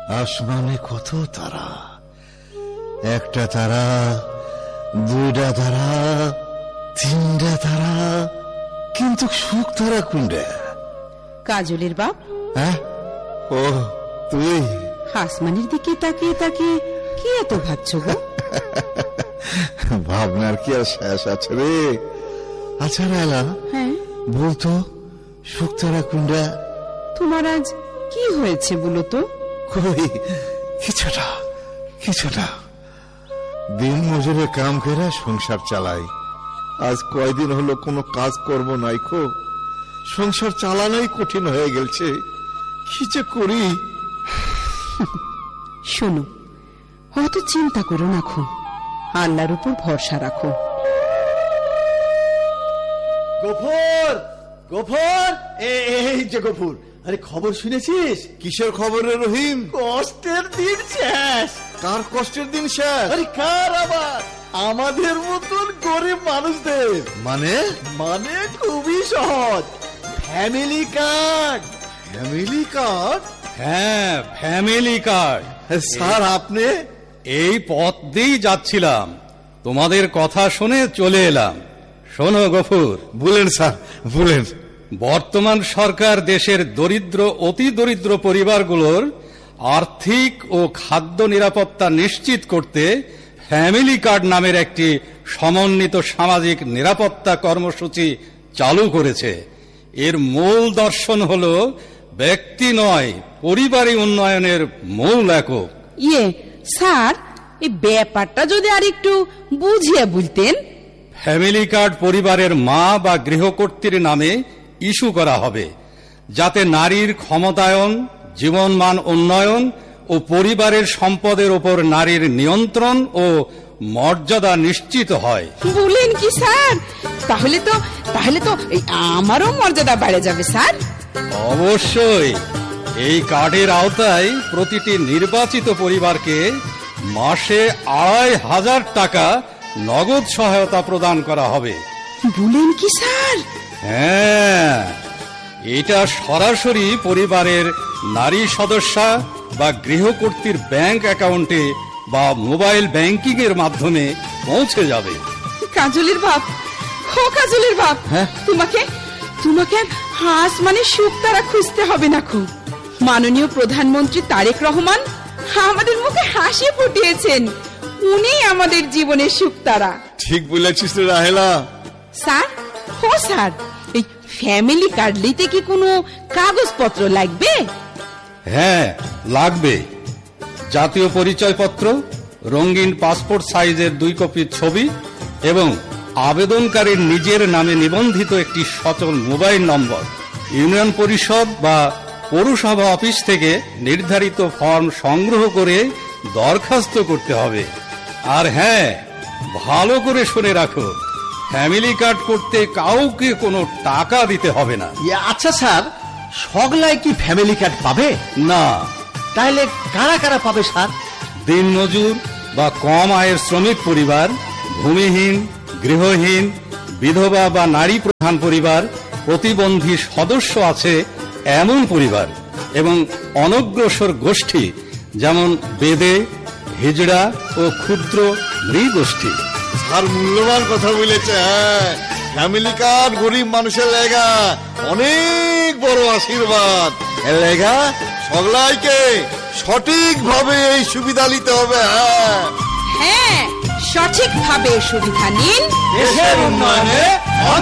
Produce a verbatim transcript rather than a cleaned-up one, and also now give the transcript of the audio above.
আসমানে কত তারা, একটা তারা, দুইটা তারা, তিনটা তারা, কিন্তু সুখ তারা কোনটা? কাজলের বাপ। হ্যাঁ, ও তুই? আসমানের দিকে তাকিয়ে তাকিয়ে কি এত ভাবছ গো? ভাবনার কি আর শেষ আছে রে? আচ্ছা রায়লা, হ্যাঁ বলতো সুখ তারা কোনটা? তোমার আজ কি হয়েছে বলো তো? কই কিছুটা কিছুটা দিন মজুরে কাম করে সংসার চালাই। আজ কয়দিন হলো কোনো কাজ করব নাই, খো সংসার চালানোই কঠিন হয়ে গেছে। কি যে করি। শোনো, অত চিন্তা করো না, খো আল্লাহর উপর ভরসা রাখো। গফুর, গফুর, এই যে গফুর, আরে খবর শুনেছিস? কিসের খবর রে রহিম? কষ্টের দিন শেষ। কার কষ্টের দিন শেষ? আরে কার আবার? আমাদের মতন গরিব মানুষদের। মানে? মানে খুবই সহজ, ফ্যামিলি কার্ড। Family card? হ্যাঁ, ফ্যামিলি কার্ড। স্যার আপনি? এই পথ দিয়েই যাচ্ছিলাম, তোমাদের কথা শুনে চলে এলাম। শোনো গফুর। বলেন স্যার, বলেন। বর্তমান সরকার দেশের দরিদ্র, অতি দরিদ্র পরিবারগুলোর আর্থিক ও খাদ্য নিরাপত্তা নিশ্চিত করতে ফ্যামিলি কার্ড নামের একটি সমন্বিত সামাজিক নিরাপত্তা কর্মসূচি চালু করেছে। এর মূল দর্শন হল ব্যক্তি নয়, পরিবারই উন্নয়নের মূল একক। ইয়ে স্যার, এই ব্যাপারটা যদি আর একটু বুঝিয়ে বলতেন। ফ্যামিলি কার্ড পরিবারের মা বা গৃহকর্ত্রীর নামে ইস্যু করা হবে, যাতে নারীর ক্ষমতায়ন, জীবনমান উন্নয়ন ও পরিবারের সম্পদের উপর নারীর নিয়ন্ত্রণ ও মর্যাদা নিশ্চিত হয়। বলেন কি স্যার? তাহলে তো তাহলে তো আমারও মর্যাদা বেড়ে যাবে স্যার। অবশ্যই। এই কার্ডের আওতায় প্রতিটি নির্বাচিত পরিবারকে মাসে আড়াই হাজার টাকা নগদ সহায়তা প্রদান করা হবে। বলেন কি স্যার? হ্যাঁ, এটা সরাসরি পরিবারের নারী সদস্যা বা গৃহকর্ত্রীর ব্যাংক অ্যাকাউন্টে বা মোবাইল ব্যাংকিং এর মাধ্যমে পৌঁছে যাবে। কাজলের বাপ, ও কাজলের বাপ, তোমাকে তোমাকে হাস মানে সুখ তারা খুঁজতে হবে না। খুব মাননীয় প্রধানমন্ত্রী তারেক রহমান আমাদের মুখে হাসি ফুটিয়েছেন। উনি আমাদের জীবনের সুখ তারা। ঠিক বলেছিস রাহেলা। স্যার, ও স্যার, এই ফ্যামিলি কার্ড নিতে কি কোনো কাগজপত্র লাগবে? হ্যাঁ, লাগবে। জাতীয় পরিচয়পত্র, রঙিন পাসপোর্ট সাইজের দুই কপি ছবি এবং আবেদনকারীর নিজের নামে নিবন্ধিত একটি সচল মোবাইল নম্বর। ইউনিয়ন পরিষদ বা পৌরসভা অফিস থেকে নির্ধারিত ফর্ম সংগ্রহ করে দরখাস্ত করতে হবে। আর হ্যাঁ, ভালো করে শুনে রাখো, ফ্যামিলি কার্ড করতে কাউকে কোনো টাকা দিতে হবে না। আচ্ছা স্যার, সকলাই কি ফ্যামিলি কার্ড পাবে? না। তাহলে কারা কারা পাবে স্যার? দিনমজুর বা কম আয়ের শ্রমিক পরিবার, ভূমিহীন, গৃহহীন, বিধবা বা নারী প্রধান পরিবার, প্রতিবন্ধী সদস্য আছে এমন পরিবার এবং অনগ্রসর গোষ্ঠী যেমন বেদে, হিজড়া ও ক্ষুদ্র নৃগোষ্ঠী। স্যার মূল্যবান কথা বলেছে। ফ্যামিলি কার্ড গরিব মানুষের লেগা অনেক বড় আশীর্বাদ। এর লেগা সকলাইকে সঠিক ভাবে এই সুবিধা নিতে হবে। হ্যাঁ, সঠিক ভাবে সুবিধা নিন, দেশের উন্নয়নে